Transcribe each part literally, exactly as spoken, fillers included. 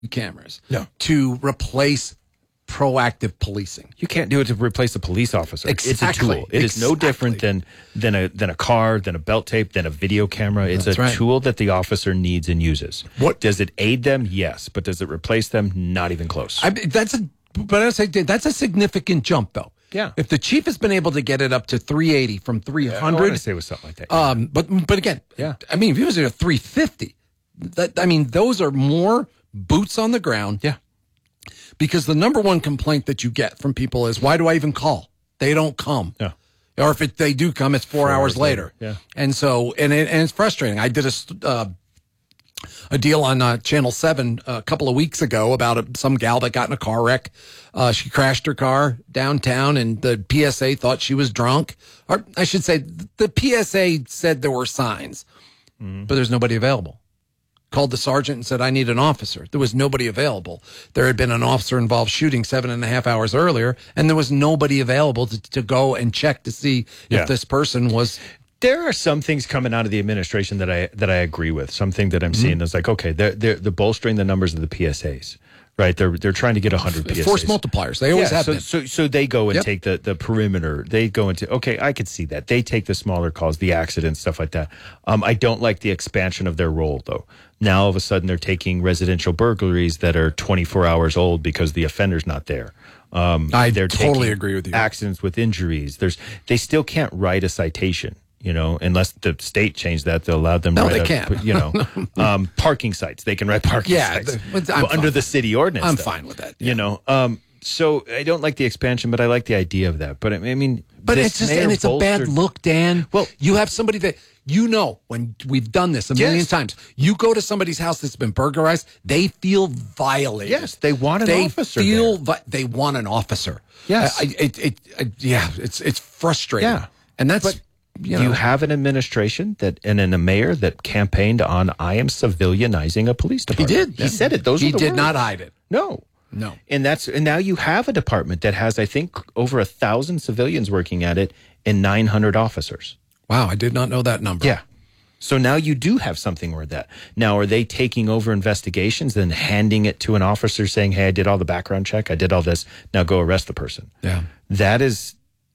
cameras No. to replace proactive policing. You can't do it to replace a police officer. It's a Exactly. tool. It is no Exactly. different than than a than a car, than a belt tape, than a video camera. It's That's a right. tool that the officer needs and uses. What- does it aid them? Yes, but does it replace them? Not even close. I mean, that's a, but I say that's a significant jump, though. Yeah. If the chief has been able to get it up to three eighty from three I hundred, want to say it was something like that. um, but but again, Yeah. I mean, if he was at a three fifty, that I mean, those are more boots on the ground. yeah. Because the number one complaint that you get from people is, why do I even call? They don't come. Yeah. Or if it, they do come, it's four, Four hours, hours later. later, yeah. And so, and, it, and it's frustrating. I did a, st- uh, a deal on uh, Channel seven a couple of weeks ago about a, some gal that got in a car wreck. Uh, she crashed her car downtown, and the P S A thought she was drunk. Or I should say, the P S A said there were signs, Mm-hmm. but there's nobody available. Called the sergeant and said, I need an officer. There was nobody available. There had been an officer involved shooting seven and a half hours earlier, and there was nobody available to, to go and check to see Yeah. if this person was. There are some things coming out of the administration that I that I agree with. Something that I'm seeing is like, okay, they're, they're they're bolstering the numbers of the P S As, right? They're they're trying to get one hundred P S As. Force multipliers. They always Yeah, have so, been. so so they go and Yep. take the, the perimeter. They go into, okay, I could see that. They take the smaller calls, the accidents, stuff like that. Um, I don't like the expansion of their role, though. Now, all of a sudden, they're taking residential burglaries that are twenty-four hours old because the offender's not there. Um, I they're totally taking agree with you. Accidents with injuries. There's They still can't write a citation, you know, unless the state changed that. They'll allow them to No, write they a, can't. you know, um, parking sites. They can write parking Yeah, sites. the- but I'm Well, under fine. the city ordinance. I'm though. fine with that. You know, um, so I don't like the expansion, but I like the idea of that. But I mean, But this it's just, mayor and it's a bad bolstered- look, Dan. Well- you have somebody that, you know, when we've done this a million Yes. times, you go to somebody's house that's been burglarized, they feel violated. Yes, they want an they officer Feel there. vi- they want an officer. Yes. I, I, it, it, I- yeah, it's it's frustrating. Yeah. and that's But you Do know, you have an administration that and, and a mayor that campaigned on I am civilianizing a police he department? did. He said it. Those he are the did words. not hide it. No. No. And that's and now you have a department that has, I think, over a thousand civilians working at it and nine hundred officers. Wow, I did not know that number. Yeah. So now you do have something where that. Now, are they taking over investigations and handing it to an officer saying, hey, I did all the background check. I did all this. Now go arrest the person. Yeah. That is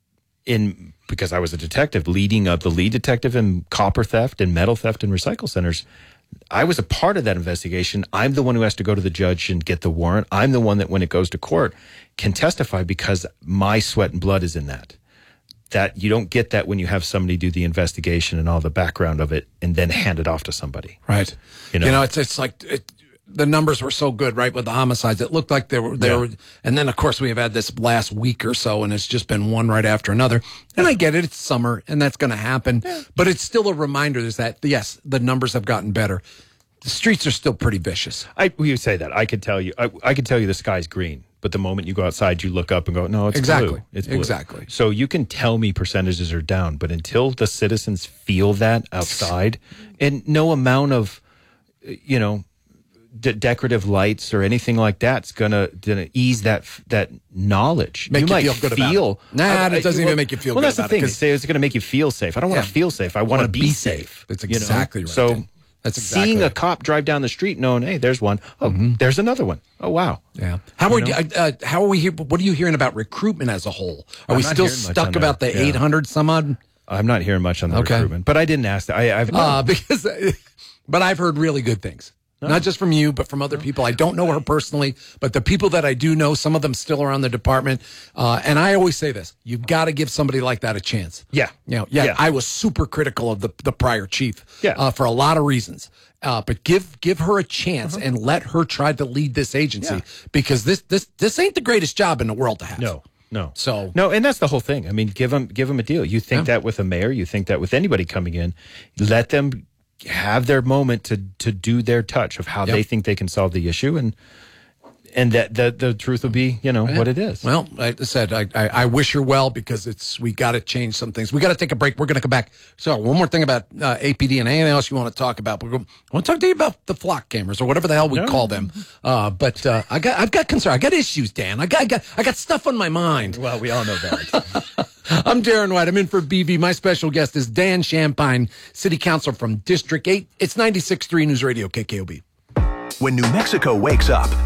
in because I was a detective leading up the lead detective in copper theft and metal theft and recycle centers. I was a part of that investigation. I'm the one who has to go to the judge and get the warrant. I'm the one that when it goes to court can testify because my sweat and blood is in that. That you don't get that when you have somebody do the investigation and all the background of it and then hand it off to somebody. Right. You You know? know, it's it's like it, the numbers were so good, right, with the homicides. It looked like they were they Yeah. were, and then of course we have had this last week or so, and it's just been one right after another. And I get it; it's summer, and that's going to happen. But it's still a reminder is that yes, the numbers have gotten better. The streets are still pretty vicious. I you say that. I could tell you I, I could tell you the sky's green, but the moment you go outside you look up and go, no, it's Exactly. blue. It's blue. Exactly. So you can tell me percentages are down, but until the citizens feel that outside and no amount of you know de- decorative lights or anything like that's gonna, gonna ease that that knowledge. Make you might feel good about feel, it. Nah, I- that doesn't I- even well- make you feel well, good that's about the it, thing. 'cause- Say it's going to make you feel safe. I don't want to Yeah. feel safe. I want to wanna be, be safe. safe. That's you know? exactly right, So Dan. That's exactly seeing a right. cop drive down the street, knowing, hey, there's one. Oh, there's another one. Oh, wow. Yeah. How are you, uh, uh, how are we here? What are you hearing about recruitment as a whole? Are I'm we not still hearing much stuck on about that. the Yeah. eight hundred some odd? I'm not hearing much on the Okay. recruitment, but I didn't ask that. I, I've Uh, because, but I've heard really good things. Not just from you, but from other people. I don't know her personally, but the people that I do know, some of them still around the department. Uh, and I always say this: you've got to give somebody like that a chance. Yeah. You know, yeah. Yeah. I was super critical of the the prior chief. Yeah. Uh, for a lot of reasons. Uh, but give give her a chance and let her try to lead this agency Yeah. because this this this ain't the greatest job in the world to have. No, no. So- no, and that's the whole thing. I mean, give them give them a deal. You think Yeah. that with a mayor, you think that with anybody coming in, let them have their moment to to do their touch of how Yep. they think they can solve the issue, and and that the the truth will be, you know, what it is. Well, like I said, I, I, I wish her well because it's we got to change some things. We got to take a break. We're going to come back. So one more thing about uh, A P D and anything else you want to talk about. We're going, I want to talk to you about the flock cameras or whatever the hell we No. call them. Uh, but uh, I got I've got concern. I got issues, Dan. I got I got I got stuff on my mind. Well, we all know that. I'm Darren White. I'm in for B V. My special guest is Dan Champagne, City Councilor from District eight. It's ninety-six point three News Radio K K O B. When New Mexico wakes up,